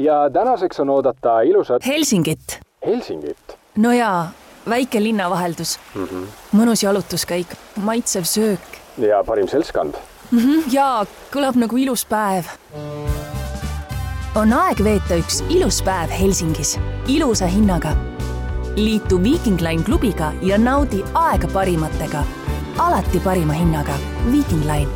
Ja tänaseks on oodata ilusat... Helsingit. Helsingit? No jaa, väike linnavaheldus. Mõnus jalutuskäik, maitsev söök. Ja parim seltskond. Jaa, kõlab nagu ilus päev. On aeg veeta üks ilus päev Helsingis. Ilusa hinnaga. Liitu Viking Line klubiga ja naudi aega parimatega. Alati parima hinnaga. Viking Line.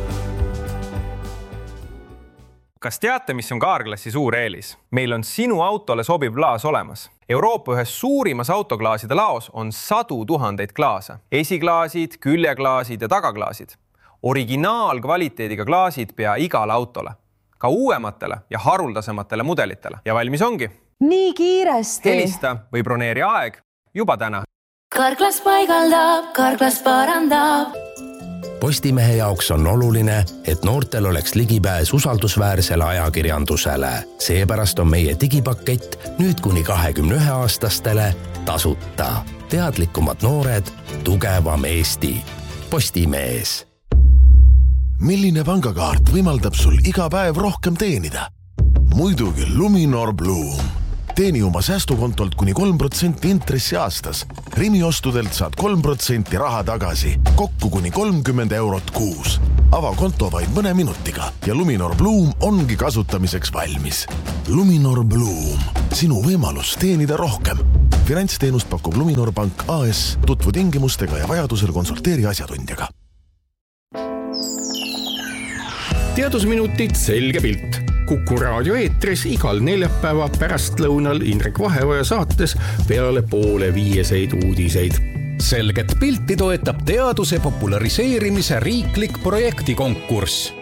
Kas teate, mis on Carglassi suur eelis? Meil on sinu autole sobiv klaas olemas. Euroopa ühes suurimas autoklaaside laos on 100 000 klaase. Esiklaasid, küljeklaasid ja tagaklaasid. Originaalkvaliteediga klaasid pea igale autole. Ka uuematele ja haruldasematele mudelitele. Ja valmis ongi. Nii kiiresti. Helista või broneeri aeg juba täna. Carglass paigaldab, Carglass parandab. Postimehe jaoks on oluline, et noortel oleks ligipääs usaldusväärsele ajakirjandusele. Seepärast on meie digipakett nüüd kuni 21-aastastele tasuta. Teadlikumad noored, tugevam Eesti. Postimees. Milline pangakaart võimaldab sul iga päev rohkem teenida? Muidugi Luminor Bloom. Teeni oma säästukontolt kuni 3% intressi aastas. Rimi ostudelt saad 3% raha tagasi, kokku kuni 30 eurot kuus. Ava konto vaid mõne minutiga ja Luminor Bloom ongi kasutamiseks valmis. Luminor Bloom. Sinu võimalus teenida rohkem. Finantsteenust pakub Luminor Pank AS. Tutvu tingimustega ja vajadusel konsulteeri asjatundjaga. Teadusminutid selge pilt. Kuku raadio eetris igal neljapäeva pärastlõunal Indrek Vaheoja saates peale 4:30 uudiseid. Selget pilti toetab teaduse populariseerimise riiklik projektikonkurss.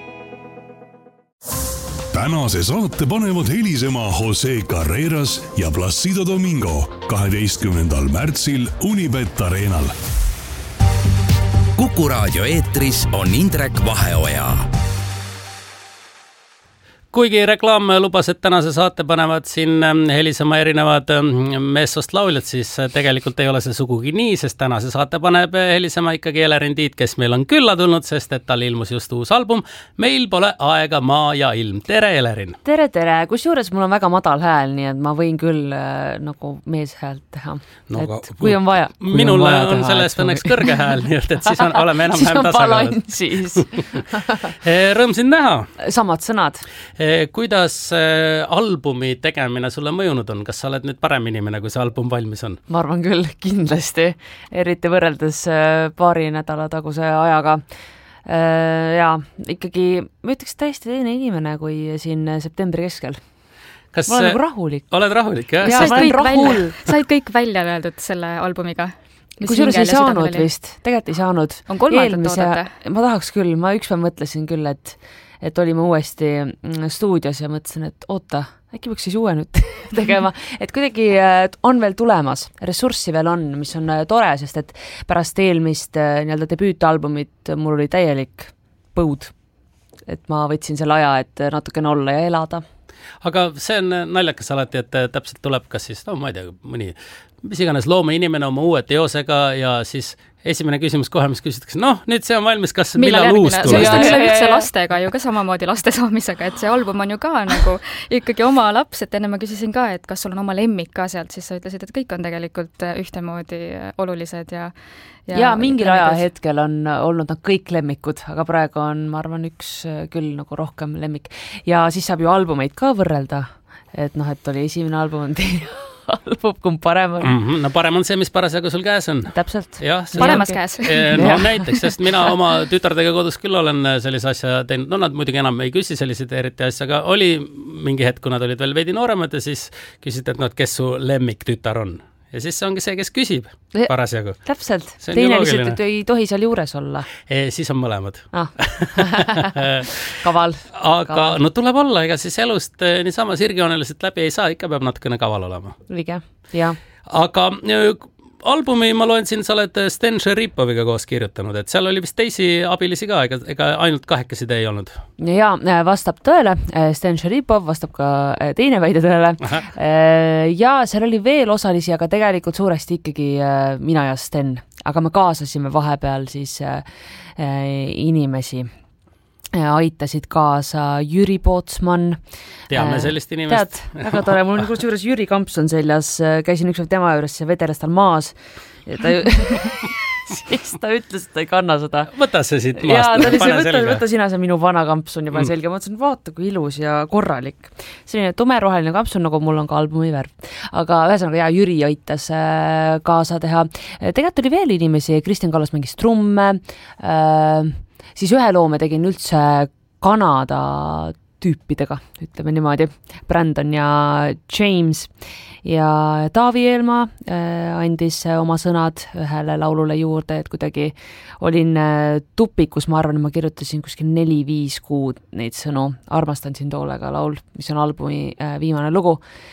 Tänase saate panevad helisema Jose Carreras ja Placido Domingo 12. märtsil Unibet Arenal. Kuku raadio eetris on Indrek Vaheoja. Kuigi reklaam lubas, et tänase saate panevad siin helisema erinevad meessost lauljad, siis tegelikult ei ole see sugugi nii, sest tänase saate paneb helisema ikkagi Elerin Tiit, kes meil on külla tulnud, sest et tal ilmus just uus album. Meil pole aega, maa ja ilm. Tere, Elerin! Tere! Kusjuures mul on väga madal hääl, nii et ma võin küll nagu meeshäält teha. No, et kui on vaja. Minul on sellest õnneks kõrge hääl, nii et siis oleme enam-vähem tasakaalud. Siis on balansis. Rõõm sind näha! Samad sõnad. Kuidas albumi tegemine sulle mõjunud on? Kas sa oled nüüd parem inimene, kui see album valmis on? Ma arvan küll, kindlasti. Eriti võrreldes paari nädala taguse ajaga. Ja ikkagi, ma ütleks täiesti teine inimene kui siin septembri keskel. Ma olen nagu rahulik. Oled rahulik, jah? Ja, ma olen rahul. Said kõik välja öeldud selle albumiga? Kusjuures ei saanud vist. Tegelikult ei saanud. On kolmandat toodete? Ma tahaks küll. Ma ükspäev mõtlesin küll, et olime uuesti stuudios ja mõtlesin, et oota, äkki võiks siis uue nüüd tegema. Et kuidagi on veel tulemas, ressurssi veel on, mis on tore, sest et pärast eelmist nii-öelda debüütalbumit mul oli täielik põud. Et ma võtsin selle aja, et natukene olla ja elada. Aga see on naljakas alati, et täpselt tuleb kas siis, no ma ei tea, mõni mis iganes looma inimene oma uue teosega ja siis esimene küsimus kohe, mis küsitakse, nüüd see on valmis, kas millal uus tuleb? See on üldse lastega ju ka samamoodi laste saamisega, et see album on ju ka nagu ikkagi oma laps, et enne ma küsisin ka, et kas sul on oma lemmik ka sealt, siis sa ütlesid, et kõik on tegelikult ühtemoodi olulised ja mingil ajahetkel on olnud nad kõik lemmikud, aga praegu on, ma arvan, üks küll nagu rohkem lemmik. Ja siis saab ju albumeid ka võrrelda, et et oli esimene album, on teine album, kumb parem on. No parem on see, mis parasjagu sul käes on. Täpselt. Paremas käes. No näiteks, sest mina oma tütardega kodus küll olen sellise asja teinud. No nad muidugi enam ei küsi selliseid eriti asja, aga oli mingi hetk, kui nad olid veel veidi nooremad ja siis küsiti, et kes su lemmik tütar on. Ja siis see ongi see, kes küsib parasjagu. Täpselt. Teine lihtsalt, et ei tohi seal juures olla. Siis on mõlemad. Kaval. Aga tuleb olla, ega siis elust niisama sirgjooneliselt läbi ei saa, ikka peab natukene kaval olema. Õige, jah. Aga albumi ma loen siin, sa oled Sten Šeripoviga koos kirjutanud, et seal oli vist teisi abilisi ka, ega ainult 8 ei olnud. Ja vastab tõele, Sten Šeripov vastab ka teine väide tõele. Ja seal oli veel osalisi, aga tegelikult suuresti ikkagi mina ja Sten, aga me kaasasime vahepeal siis inimesi. aitasid kaasa Jüri Pootsman. Teame sellist inimest. Tead, väga tore, mul on kusjuures Jüri Kampson seljas, käisin üks tema juures vedeles tal maas ja ta siis ta ütles, et ta ei kanna seda. Võta see siit maast, pane selga. Võta sina see minu vana kampsun ja pane selga. Ma mõtlesin, vaata kui ilus ja korralik. Selline tumeroheline kampsun, nagu mul on ka albumi värv. Aga ühesõnaga, Jüri aitas kaasa teha. Tegelikult oli veel inimesi, Kristjan Kallas mängis trumme, siis ühe loo me tegin üldse Kanada tüüpidega, ütleme niimoodi, Brandon ja James ja Taavi Eelma andis oma sõnad ühele laulule juurde, et kuidagi olin tupikus, ma arvan, ma kirjutasin kuskil 4-5 kuud neid sõnu, armastan sind hoolega laul, mis on albumi viimane lugu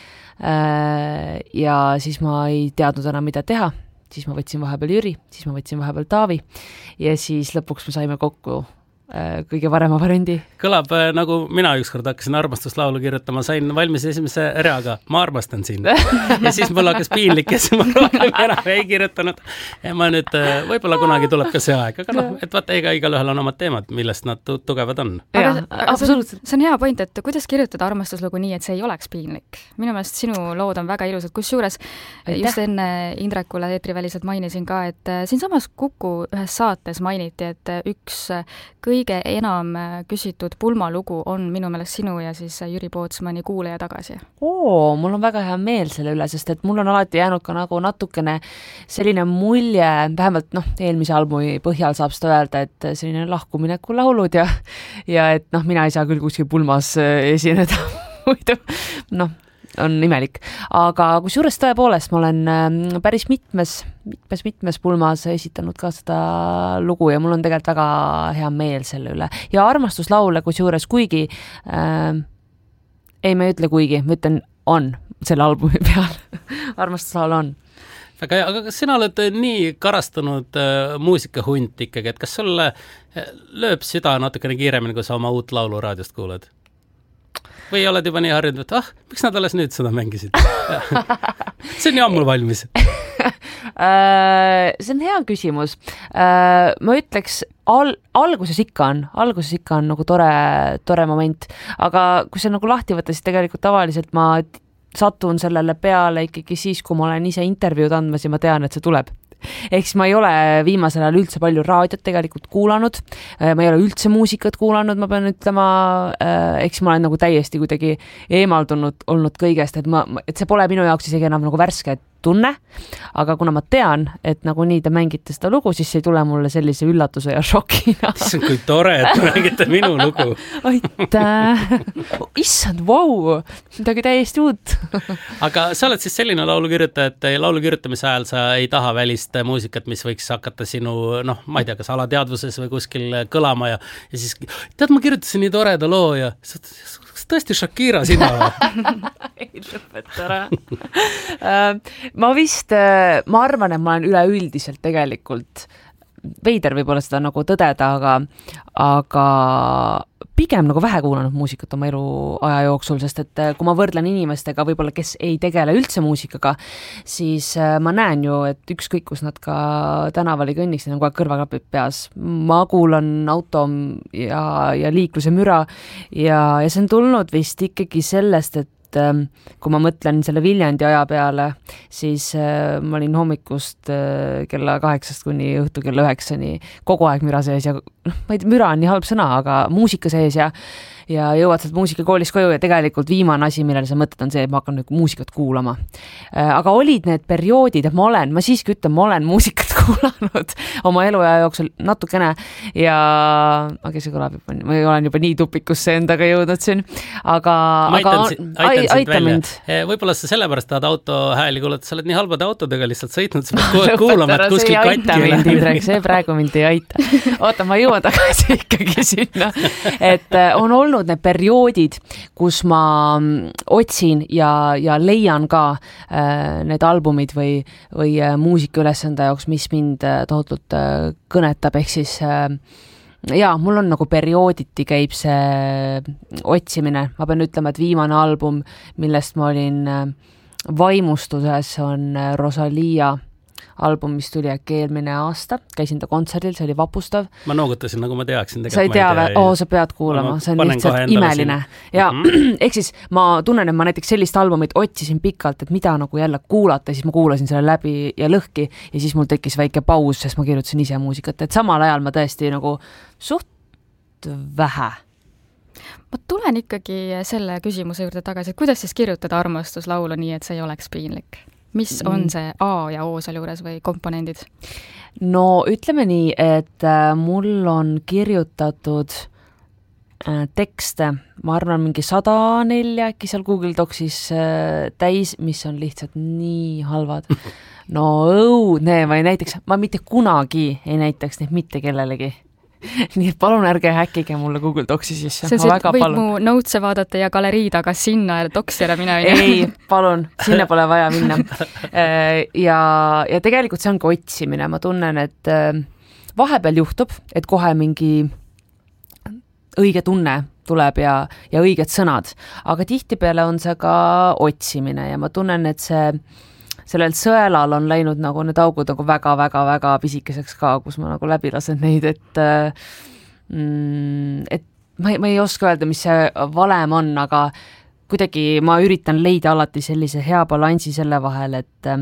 ja siis ma ei teadnud enam, mida teha, siis ma võtsin vahepeal Jüri, siis ma võtsin vahepeal Taavi ja siis lõpuks me saime kokku kõige parema variandi. Kõlab nagu mina ükskord hakkasin armastuslaulu kirjutama, sain valmis esimese reaga, ma armastan sind. Ja siis mul hakkas piinlik ja siis ma rohkem enam ei kirjutanud. Ja ma nüüd, võib-olla kunagi tuleb ka see aeg, aga et vaata, igal ühel on omad teemad, millest nad tugevad on. Aga absoluutselt. See on hea point, et kuidas kirjutada armastuslugu nii, et see ei oleks piinlik. Minu meelest sinu lood on väga ilusad, kus juures just enne Indrekule eetriväliselt mainisin ka, et siin samas Kuku ühes saates mainiti, et üks kõige enam küsitud pulmalugu on minu meelest sinu ja siis Jüri Pootsmani Kuulaja tagasi. Mul on väga hea meel selle üle, sest et mul on alati jäänud ka nagu natukene selline mulje, vähemalt eelmise albumi põhjal saab seda öelda, et selline lahkumineku laulud ja et mina ei saa küll kuskil pulmas esineda muidu, on imelik. Aga kusjuures tõepoolest ma olen päris mitmes pulmas esitanud ka seda lugu ja mul on tegelikult väga hea meel selle üle. Ja armastuslaule kusjuures kuigi, ei ma ei ütle kuigi, ma ütlen on selle albumi peal. Armastuslaul on. Aga kas sina oled nii karastunud muusikahunt ikkagi, et kas sulle lööb süda natukene kiiremini, kui sa oma uut laulu raadiost kuuled? Või oled juba nii harjunud, et miks nad alles nüüd seda mängisid? See on nii ammul valmis. See on hea küsimus. Ma ütleks, alguses ikka on nagu tore moment, aga kui see nagu lahti võtta, siis tegelikult tavaliselt ma satun sellele peale ikkagi siis, kui ma olen ise intervjuud andmas ja ma tean, et see tuleb. Ehk siis ma ei ole viimasel ajal üldse palju raadiot tegelikult kuulanud, ma ei ole üldse muusikat kuulanud, ma pean ütlema, ehk siis ma olen nagu täiesti kuidagi eemaldunud olnud kõigest, et see pole minu jaoks isegi enam nagu värske tunne, aga kuna ma tean, et nagu nii te mängite seda lugu, siis ei tule mulle sellise üllatuse ja šokina. See on kui tore, et mängite minu lugu. Aitäh! Issand, vau! Midagi täiesti uut. Aga sa oled siis selline laulukirjutaja, et laulu kirjutamise ajal sa ei taha välist muusikat, mis võiks hakata sinu, ma ei tea, kas alateadvuses või kuskil kõlama ja siis, tead, ma kirjutasin nii toreda loo ja kas tõesti Shakira sina? Ei lõpeta ära. Ma arvan, et ma olen üleüldiselt tegelikult veider võib-olla seda nagu tõdeda, aga pigem nagu vähe kuulanud muusikat oma elu aja jooksul, sest et kui ma võrdlen inimestega võib-olla, kes ei tegele üldse muusikaga, siis ma näen ju, et ükskõik, kus nad ka tänaval ei kõnniks, neil on kogu aeg kõrvaklapid peas. Ma kuulan auto ja liikluse müra ja see on tulnud vist ikkagi sellest, et kui ma mõtlen selle Viljandi aja peale, siis ma olin hommikust kella 8 kuni õhtu kella 9 kogu aeg müra sees ja ma ei tea, müra on nii halb sõna, aga muusika sees ja jõuad sealt muusikakoolis koju ja tegelikult viimane asi, millele sa mõtled, on see, et ma hakkan nüüd muusikat kuulama. Aga olid need perioodid, et ma siiski ütlen, ma olen muusikat kuulanud oma eluaja jooksul natukene ja see kõlab juba, ma olen juba nii tupikusse endaga jõudnud siin, aga aita mind. Võib-olla sa sellepärast tahad auto hääli kuulata, sa oled nii halbade autodega lihtsalt sõitnud, sa pead kuulama, et kuskil katki. See praegu mind ei aita. Oota, ma jõuan tagasi ikkagi sinna, et on olnud need perioodid, kus ma otsin ja leian ka need albumid või muusika ülesande jaoks, mis mind tohutult kõnetab, ehk siis mul on nagu periooditi käib see otsimine. Ma pean ütlema, et viimane album, millest ma olin vaimustuses, on Rosalia album, mis tuli äkki eelmine aasta, käisin ta kontserdil, see oli vapustav. Ma noogutasin, nagu ma teaksin. Sa ei tea või? Sa pead kuulama, see on lihtsalt imeline. Ja ehk siis ma tunnen, et ma näiteks sellist albumit otsisin pikalt, et mida nagu jälle kuulata, siis ma kuulasin selle läbi ja lõhki ja siis mul tekkis väike paus, sest ma kirjutasin ise muusikat, et samal ajal ma tõesti nagu suht vähe. Ma tulen ikkagi selle küsimuse juurde tagasi, et kuidas siis kirjutada armastuslaulu nii, et see ei oleks piinlik? Mis on see A ja O seal juures või komponendid? No ütleme nii, et mul on kirjutatud tekste, ma arvan mingi 104 äkki seal Google Docsis täis, mis on lihtsalt nii halvad. No õudne või näiteks, ma mitte kunagi ei näitaks neid mitte kellelegi. Nii et palun ärge häkkige mulle Google Docsi sisse. See võib mu notese vaadata ja galerii taga sinna Docsile mina ei, palun, sinna pole vaja minna. Ja tegelikult see ongi otsimine. Ma tunnen, et vahepeal juhtub, et kohe mingi õige tunne tuleb ja õiged sõnad. Aga tihtipeale on see ka otsimine ja ma tunnen, et sellel sõelal on läinud nagu need augud nagu väga pisikeseks ka, kus ma nagu läbi lasen neid, et ma ei oska öelda, mis see valem on, aga kuidagi ma üritan leida alati sellise hea balansi selle vahel,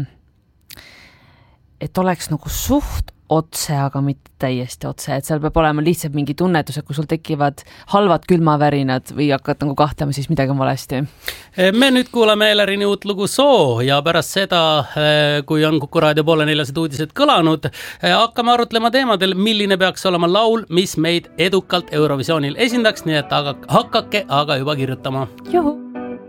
et oleks nagu suht otse, aga mitte täiesti otse, et seal peab olema lihtsalt mingi tunnetus, et kui sul tekivad halvad külmavärinad või hakkad nagu kahtlema, siis midagi on valesti. Me nüüd kuulame Elerini uut lugu Soo ja pärast seda, kui on Kuku Raadio 3:30 uudised kõlanud, hakkame arutlema teemadel, milline peaks olema laul, mis meid edukalt Eurovisioonil esindaks, nii et hakake aga juba kirjutama. Juhu!